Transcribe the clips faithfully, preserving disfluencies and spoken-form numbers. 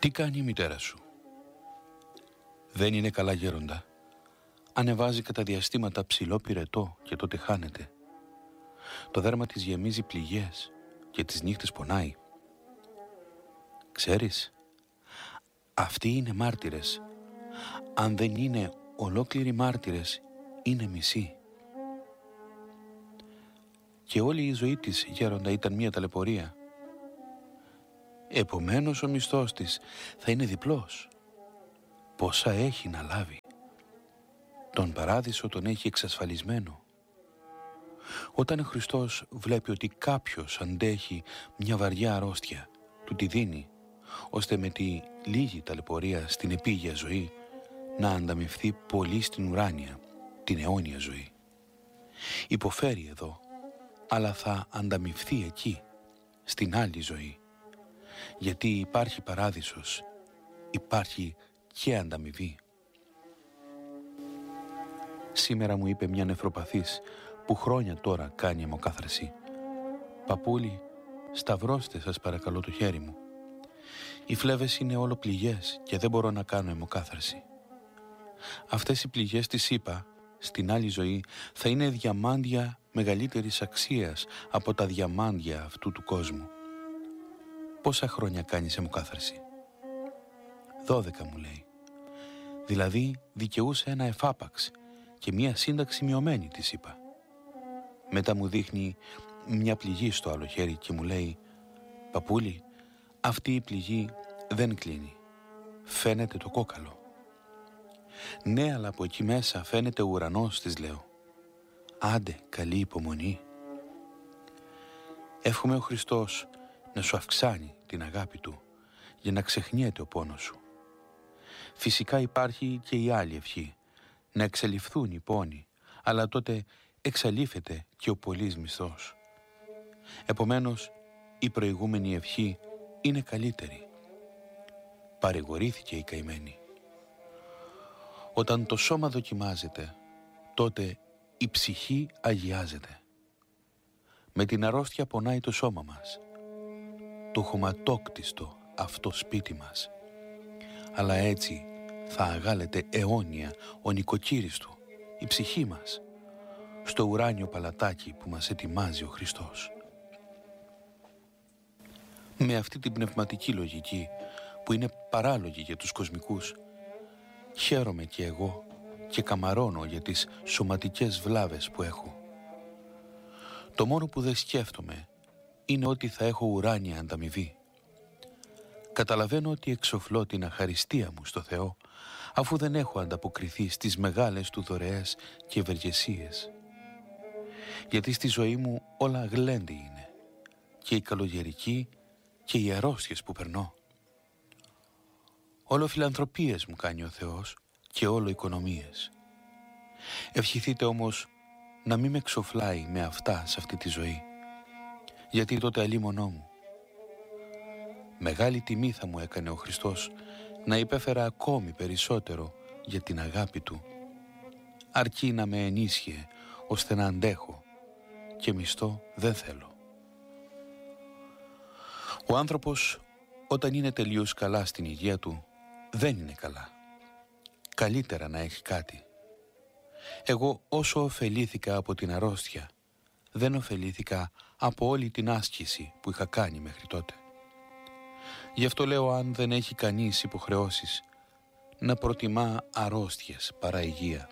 Τι κάνει η μητέρα σου? Δεν είναι καλά, γέροντα. Ανεβάζει κατά διαστήματα ψηλό πυρετό και τότε χάνεται. Το δέρμα της γεμίζει πληγές και τις νύχτες πονάει. Ξέρεις, αυτοί είναι μάρτυρες. Αν δεν είναι ολόκληροι μάρτυρες, είναι μισοί. Και όλη η ζωή της, γέροντα, ήταν μια ταλαιπωρία. Επομένως ο μισθός της θα είναι διπλός. Πόσα έχει να λάβει? Τον παράδεισο τον έχει εξασφαλισμένο. Όταν ο Χριστός βλέπει ότι κάποιος αντέχει μια βαριά αρρώστια, του τη δίνει, ώστε με τη λίγη ταλαιπωρία στην επίγεια ζωή να ανταμευθεί πολύ στην ουράνια, την αιώνια ζωή. Υποφέρει εδώ, αλλά θα ανταμυφθεί εκεί, στην άλλη ζωή. Γιατί υπάρχει παράδεισος, υπάρχει και ανταμοιβή. Σήμερα μου είπε μια νεφροπαθής που χρόνια τώρα κάνει αιμοκάθαρση: «Παππούλη, σταυρώστε σας παρακαλώ το χέρι μου. Οι φλέβες είναι όλο πληγές και δεν μπορώ να κάνω αιμοκάθαρση». Αυτές οι πληγές, της είπα, στην άλλη ζωή θα είναι διαμάντια μεγαλύτερης αξίας από τα διαμάντια αυτού του κόσμου. «Πόσα χρόνια κάνεις αιμοκάθαρση?» «Δώδεκα», μου λέει. «Δηλαδή δικαιούσε ένα εφάπαξ και μία σύνταξη μειωμένη», της είπα. Μετά μου δείχνει μια πληγή στο άλλο χέρι και μου λέει: «Παππούλη, αυτή η πληγή δεν κλείνει. Φαίνεται το κόκαλο». «Ναι, αλλά από εκεί μέσα φαίνεται ο ουρανός», της λέω. «Άντε, καλή υπομονή». Εύχομαι ο Χριστός να σου αυξάνει την αγάπη Του για να ξεχνιέται ο πόνος σου. Φυσικά υπάρχει και η άλλη ευχή, να εξαλειφθούν οι πόνοι, αλλά τότε εξαλείφεται και ο πολύς μισθός. Επομένως, η προηγούμενη ευχή είναι καλύτερη. Παρηγορήθηκε η καημένη. Όταν το σώμα δοκιμάζεται, τότε η ψυχή αγιάζεται. Με την αρρώστια πονάει το σώμα μας, το χωματόκτιστο αυτό σπίτι μας. Αλλά έτσι θα αγάλεται αιώνια ο νοικοκύρης του, η ψυχή μας, στο ουράνιο παλατάκι που μας ετοιμάζει ο Χριστός. Με αυτή την πνευματική λογική που είναι παράλογη για τους κοσμικούς, χαίρομαι και εγώ και καμαρώνω για τις σωματικές βλάβες που έχω. Το μόνο που δεν σκέφτομαι είναι ότι θα έχω ουράνια ανταμοιβή. Καταλαβαίνω ότι εξοφλώ την αχαριστία μου στο Θεό, αφού δεν έχω ανταποκριθεί στις μεγάλες Του δωρεές και ευεργεσίες. Γιατί στη ζωή μου όλα γλέντι είναι, και η καλογερική και οι αρρώστιες που περνώ. Όλο φιλανθρωπίες μου κάνει ο Θεός και όλο οικονομίες. Ευχηθείτε όμως να μην με εξοφλάει με αυτά σε αυτή τη ζωή, γιατί τότε αλίμονό μου. Μεγάλη τιμή θα μου έκανε ο Χριστός να υπέφερα ακόμη περισσότερο για την αγάπη Του, αρκεί να με ενίσχυε ώστε να αντέχω, και μισθό δεν θέλω. Ο άνθρωπος όταν είναι τελείως καλά στην υγεία του, δεν είναι καλά. Καλύτερα να έχει κάτι. Εγώ όσο ωφελήθηκα από την αρρώστια, δεν ωφελήθηκα από όλη την άσκηση που είχα κάνει μέχρι τότε. Γι' αυτό λέω, αν δεν έχει κανείς υποχρεώσεις, να προτιμά αρρώστιες παρά υγεία.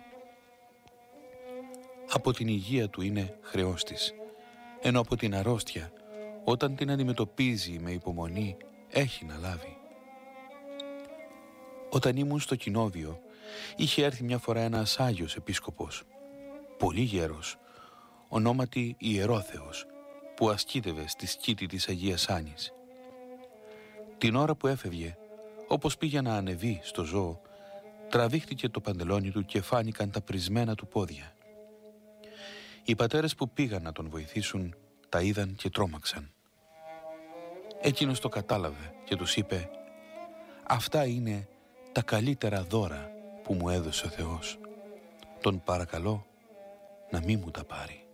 Από την υγεία του είναι χρεός της, ενώ από την αρρώστια, όταν την αντιμετωπίζει με υπομονή, έχει να λάβει. Όταν ήμουν στο κοινόβιο, είχε έρθει μια φορά ένας Άγιος Επίσκοπος, πολύ γέρος, ονόματι Ιερόθεος, που ασκήτευε στη σκήτη της Αγίας Άνης. Την ώρα που έφευγε, όπως πήγε να ανεβεί στο ζώο, τραβήχτηκε το παντελόνι του και φάνηκαν τα πρισμένα του πόδια. Οι πατέρες που πήγαν να τον βοηθήσουν τα είδαν και τρόμαξαν. Εκείνος το κατάλαβε και τους είπε: «Αυτά είναι τα καλύτερα δώρα που μου έδωσε ο Θεός. Τον παρακαλώ να μη μου τα πάρει».